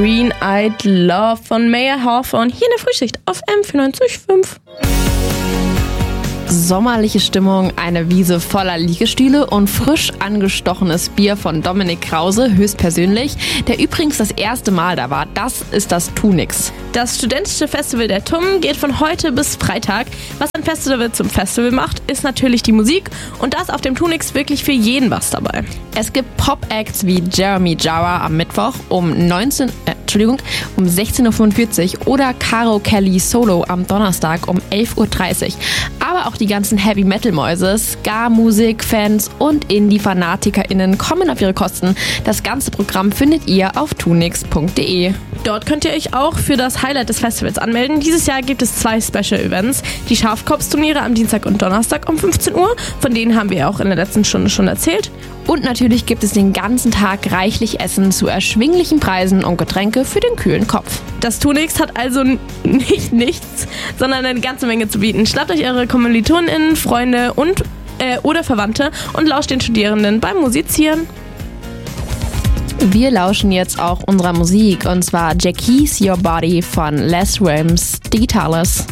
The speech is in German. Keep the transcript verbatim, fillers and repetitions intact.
Green-Eyed Love von Maya Hawthorne hier in der Frühschicht auf M vierundneunzig Komma fünf. Sommerliche Stimmung, eine Wiese voller Liegestühle und frisch angestochenes Bier von Dominik Krause, höchstpersönlich, der übrigens das erste Mal da war. Das ist das Tunix. Das studentische Festival der T U M geht von heute bis Freitag. Was ein Festival zum Festival macht, ist natürlich die Musik und da ist auf dem Tunix wirklich für jeden was dabei. Es gibt Pop-Acts wie Jeremy Jara am Mittwoch um neunzehn, äh, Entschuldigung, um sechzehn Uhr fünfundvierzig oder Caro Kelly Solo am Donnerstag um elf Uhr dreißig. Aber auch die ganzen Heavy-Metal-Mäuse, Ska-Musik-Fans und Indie-FanatikerInnen kommen auf ihre Kosten. Das ganze Programm findet ihr auf tunix punkt de. Dort könnt ihr euch auch für das Highlight des Festivals anmelden. Dieses Jahr gibt es zwei Special-Events. Die Schafkopfturniere am Dienstag und Donnerstag um fünfzehn Uhr. Von denen haben wir auch in der letzten Stunde schon erzählt. Und natürlich gibt es den ganzen Tag reichlich Essen zu erschwinglichen Preisen und Getränke für den kühlen Kopf. Das Tunix hat also nicht nichts, sondern eine ganze Menge zu bieten. Schnappt euch eure KommilitonInnen, Freunde und äh, oder Verwandte und lauscht den Studierenden beim Musizieren. Wir lauschen jetzt auch unserer Musik, und zwar Jackie's Your Body von Les Rams Digitalis.